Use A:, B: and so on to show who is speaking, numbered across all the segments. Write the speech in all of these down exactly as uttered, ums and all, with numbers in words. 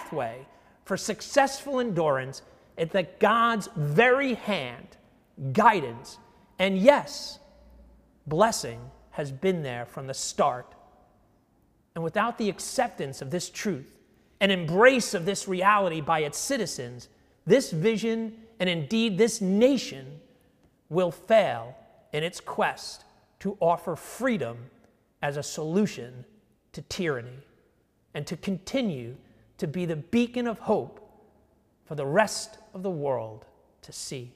A: pathway for successful endurance is that God's very hand, guidance, and yes, blessing has been there from the start. And without the acceptance of this truth and embrace of this reality by its citizens, this vision and indeed this nation will fail in its quest to offer freedom as a solution to tyranny and to continue to be the beacon of hope for the rest of the world to see.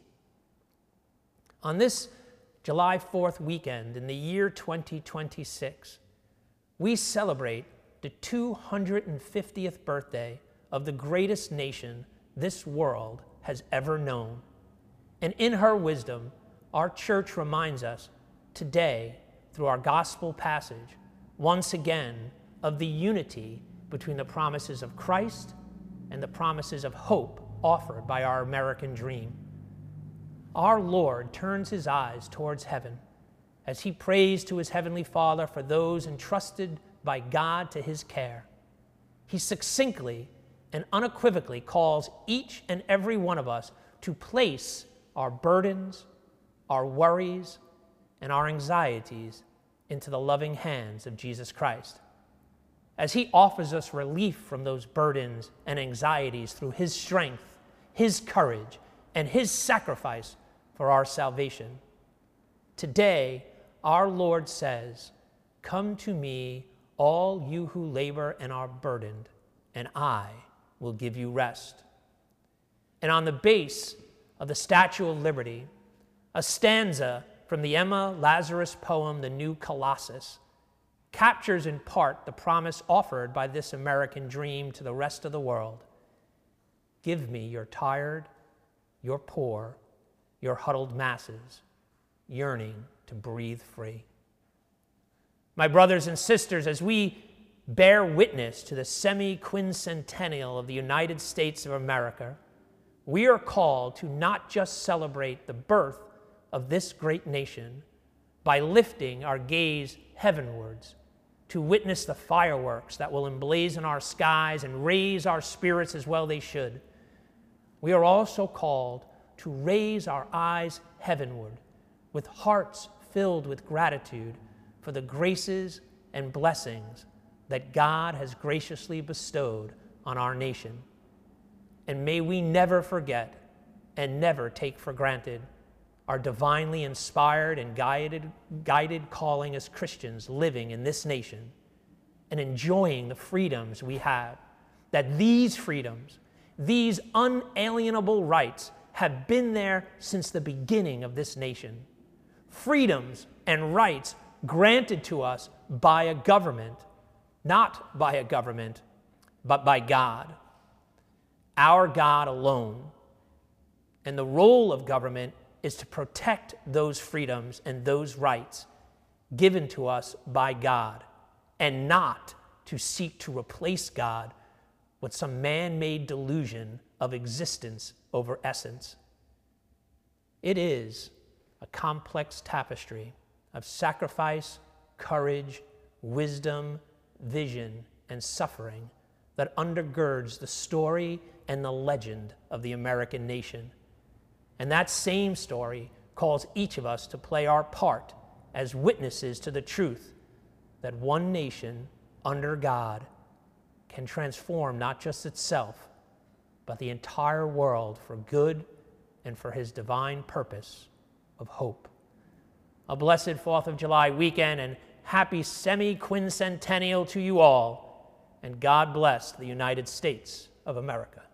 A: On this July fourth weekend in the year twenty twenty-six, we celebrate the two hundred fiftieth birthday of the greatest nation this world has ever known. And in her wisdom, our church reminds us today, through our gospel passage, once again, of the unity between the promises of Christ and the promises of hope offered by our American dream. Our Lord turns his eyes towards heaven as he prays to his heavenly Father for those entrusted by God to his care. He succinctly and unequivocally calls each and every one of us to place our burdens, our worries, and our anxieties into the loving hands of Jesus Christ. As he offers us relief from those burdens and anxieties through his strength, his courage, and his sacrifice for our salvation. Today, our Lord says, "Come to me, all you who labor and are burdened, and I will give you rest." And on the base of the Statue of Liberty, a stanza from the Emma Lazarus poem, The New Colossus, captures in part the promise offered by this American dream to the rest of the world. Give me your tired, your poor, your huddled masses, yearning to breathe free. My brothers and sisters, as we bear witness to the semi-quincentennial of the United States of America, we are called to not just celebrate the birth of this great nation by lifting our gaze heavenwards to witness the fireworks that will emblazon our skies and raise our spirits as well they should. We are also called to raise our eyes heavenward with hearts filled with gratitude for the graces and blessings that God has graciously bestowed on our nation. And may we never forget and never take for granted our divinely inspired and guided, guided calling as Christians living in this nation and enjoying the freedoms we have, that these freedoms, these unalienable rights have been there since the beginning of this nation. Freedoms and rights granted to us by a government, not by a government, but by God, our God alone. And the role of government is to protect those freedoms and those rights given to us by God, and not to seek to replace God with some man-made delusion of existence over essence. It is a complex tapestry of sacrifice, courage, wisdom, vision, and suffering that undergirds the story and the legend of the American nation. And that same story calls each of us to play our part as witnesses to the truth that one nation under God can transform not just itself, but the entire world for good and for his divine purpose of hope. A blessed fourth of July weekend and happy semi-quincentennial to you all, and God bless the United States of America.